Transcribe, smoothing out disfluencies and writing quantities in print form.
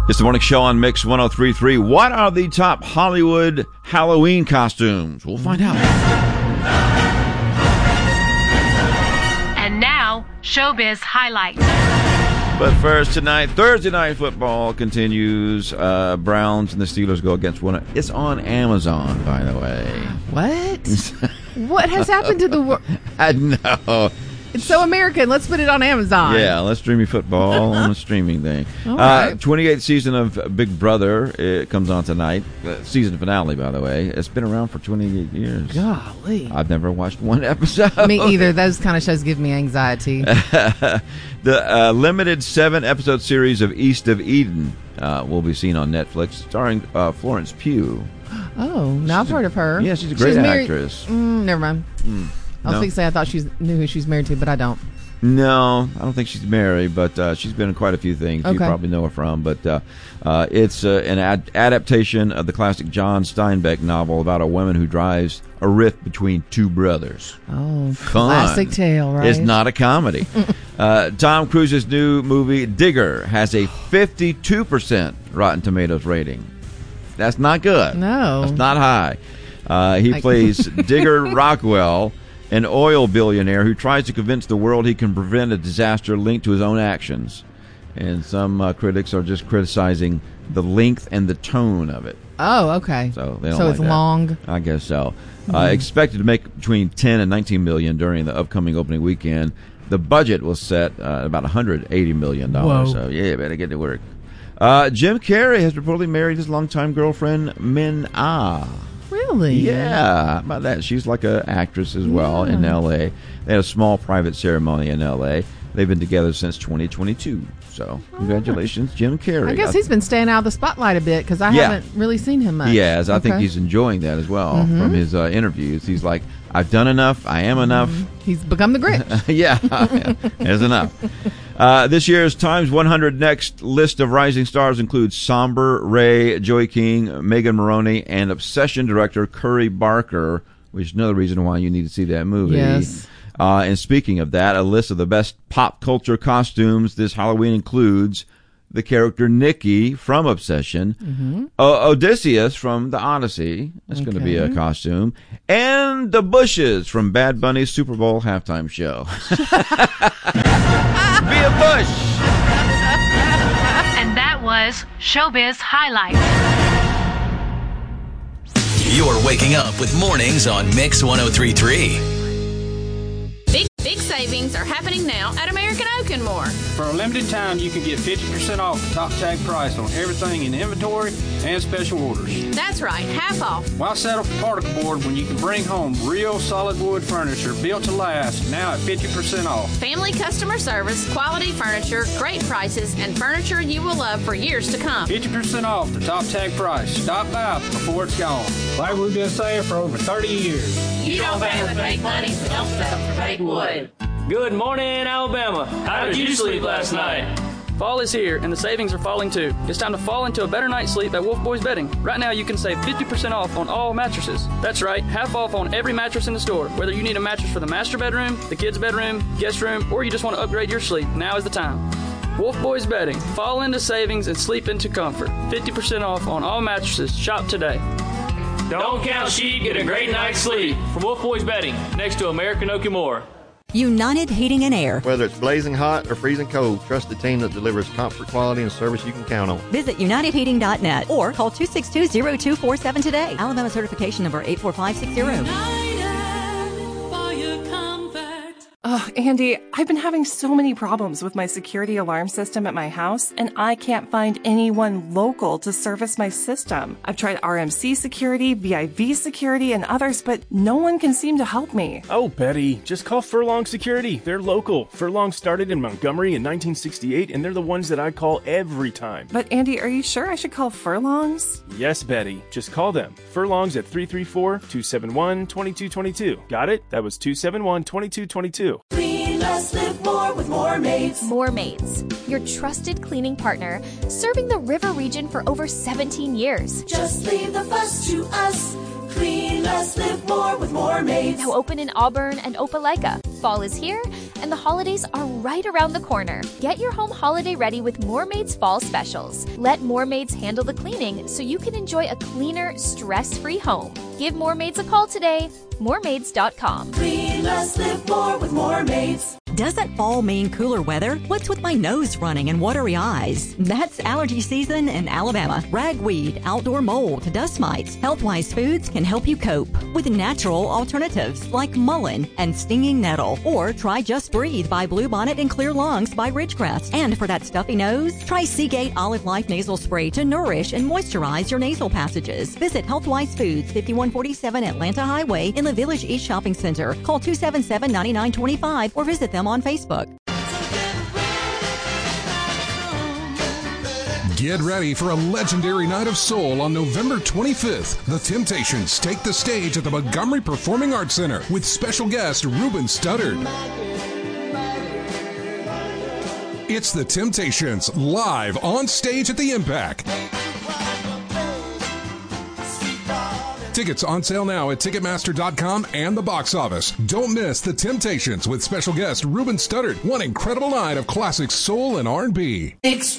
It's the morning show on Mix 103.3. What are the top Hollywood Halloween costumes? We'll find out. And now, Showbiz Highlights. But first tonight, Thursday Night Football continues. Browns and the Steelers go against one. It's on Amazon, by the way. What? What has happened to the world? I know. It's so American. Let's put it on Amazon. Yeah, let's stream football on a streaming thing. All right. 28th season of Big Brother. It comes on tonight. Season finale, by the way. It's been around for 28 years. Golly. I've never watched one episode. Me either. Those kind of shows give me anxiety. The limited 7-episode series of East of Eden will be seen on Netflix, starring Florence Pugh. Oh, now I've heard of her. Yeah, she's a great actress. Never mind. I was going to say I thought knew who she's married to, but I don't. No, I don't think she's married, but she's been in quite a few things you probably know her from. But it's an adaptation of the classic John Steinbeck novel about a woman who drives a rift between two brothers. Oh, Fun. Classic tale, right? It's not a comedy. Tom Cruise's new movie, Digger, has a 52% Rotten Tomatoes rating. That's not good. No. That's not high. He plays Digger Rockwell, an oil billionaire who tries to convince the world he can prevent a disaster linked to his own actions. And some critics are just criticizing the length and the tone of it. Oh, okay. So they don't so like it's that. long. I guess so. Expected to make between 10 and 19 million during the upcoming opening weekend. The budget was set at about $180 million. Whoa. So yeah, better get to work. Jim Carrey has reportedly married his longtime girlfriend, Min Ah. Really? Yeah, how about that? She's like an actress as well in L.A. They had a small private ceremony in L.A. They've been together since 2022. So congratulations, Jim Carrey. I guess he's been staying out of the spotlight a bit because I haven't really seen him much. He has. I think he's enjoying that as well from his interviews. He's like, I've done enough. I am enough. He's become the Grinch. Yeah, there's enough. This year's Times 100 Next list of rising stars includes Somber, Ray, Joey King, Megan Maroney, and Obsession director Curry Barker, which is another reason why you need to see that movie. Yes. And speaking of that, a list of the best pop culture costumes this Halloween includes the character Nikki from Obsession, Odysseus from The Odyssey, that's going to be a costume, and the Bushes from Bad Bunny's Super Bowl halftime show. Be a Bush! And that was Showbiz Highlights. You're waking up with mornings on Mix 103.3. Big savings are happening now at American Oak and More. For a limited time, you can get 50% off the top tag price on everything in inventory and special orders. That's right, half off. Why settle for particle board when you can bring home real solid wood furniture built to last now at 50% off? Family customer service, quality furniture, great prices, and furniture you will love for years to come. 50% off the top tag price. Stop by before it's gone. Like we've been saying for over 30 years. You don't pay with fake money, so don't settle for fake wood. Good morning, Alabama. How did you sleep last night? Fall is here, and the savings are falling too. It's time to fall into a better night's sleep at Wolf Boys Bedding. Right now, you can save 50% off on all mattresses. That's right, half off on every mattress in the store. Whether you need a mattress for the master bedroom, the kids' bedroom, guest room, or you just want to upgrade your sleep, now is the time. Wolf Boys Bedding. Fall into savings and sleep into comfort. 50% off on all mattresses. Shop today. Don't count sheep, get a great night's sleep. From Wolf Boys Bedding, next to American Oak and More. United Heating and Air. Whether it's blazing hot or freezing cold, trust the team that delivers comfort, quality, and service you can count on. Visit UnitedHeating.net or call 262-0247 today. Alabama certification number 84560. Oh, Andy, I've been having so many problems with my security alarm system at my house, and I can't find anyone local to service my system. I've tried RMC Security, VIV Security, and others, but no one can seem to help me. Oh, Betty, just call Furlong Security. They're local. Furlong started in Montgomery in 1968, and they're the ones that I call every time. But, Andy, are you sure I should call Furlong's? Yes, Betty. Just call them. Furlong's at 334-271-2222. Got it? That was 271-2222. Clean less, live more with More Maids. More Maids, your trusted cleaning partner, serving the river region for over 17 years. Just leave the fuss to us. Clean less, live more with More Maids. Now open in Auburn and Opelika. Fall is here, and the holidays are right around the corner. Get your home holiday ready with Moormaid's fall specials. Let Moormaids handle the cleaning so you can enjoy a cleaner, stress-free home. Give Moormaids a call today. Moormaids.com. Clean less, live more with Moormaids. Doesn't fall mean cooler weather? What's with my nose running and watery eyes? That's allergy season in Alabama. Ragweed, outdoor mold, dust mites. Healthwise Foods can help you cope with natural alternatives like mullein and stinging nettle. Or try Just Breathe by Bluebonnet and Clear Lungs by Ridgecrest. And for that stuffy nose, try Seagate Olive Life Nasal Spray to nourish and moisturize your nasal passages. Visit Healthwise Foods, 5147 Atlanta Highway in the Village East Shopping Center. Call 277-9925 or visit them on Facebook. Get ready for a legendary night of soul on November 25th. The Temptations take the stage at the Montgomery Performing Arts Center with special guest Ruben Studdard. It's the Temptations live on stage at the Impact. Tickets on sale now at Ticketmaster.com and the box office. Don't miss The Temptations with special guest Ruben Studdard. One incredible night of classic soul and R&B.